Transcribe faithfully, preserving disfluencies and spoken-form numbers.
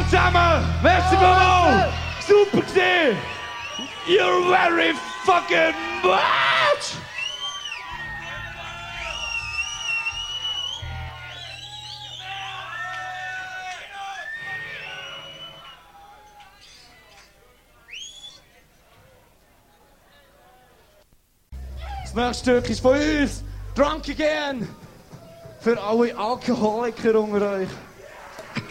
mal zusammen! Merci mal! Super gewesen! You're very fucking much! Das nächste Stück ist von uns. Drunk Again. Für alle Alkoholiker unter euch.